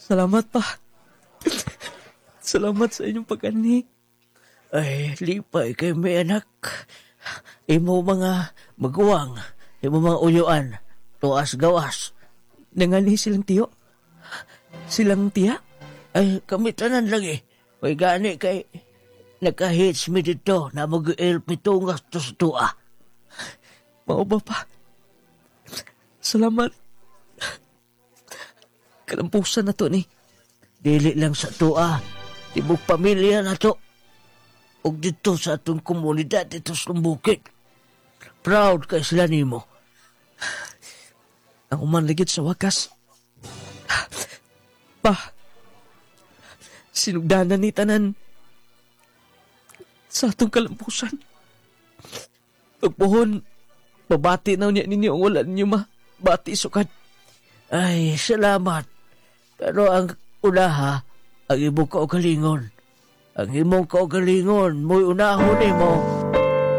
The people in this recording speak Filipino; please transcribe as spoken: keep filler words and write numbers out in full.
Salamat pa. Salamat sa inyong pag-ani. Ay, lipay kay may anak. Imo mga maguwang, imo mga uyuan, tuas gawas. Nangani silang tiyo. Silang tiya. Ay, kami tanan lang eh. May gani kay nakahits mi dito na mag-il pitungas to sa tua. Mao ba pa? Salamat. Kalampusan na to ni. Dili lang sa tua, tibok pamilya na to. Ug dito sa atong komunidad dito sa bukid. Proud kay sila nimo. Ang umanligid sa wakas. Pa, sinugdanan ni tanan sa atong kalampusan. Pagpuhon, babati na niya ninyo ang wala ninyo ma. Bati sukad. Ay, salamat. Pero ang unaha, ang imong kaugalingon. Ang imong kaugalingon, mo'y unahon mo.